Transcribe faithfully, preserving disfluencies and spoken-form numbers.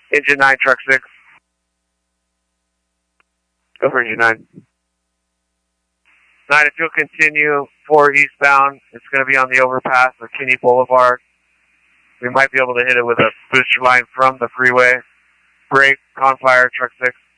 Engine nine, truck six. Go for engine nine. nine, if you'll continue four eastbound, it's going to be on the overpass of Kinney Boulevard. We might be able to hit it with a booster line from the freeway. Brake, con fire, truck six.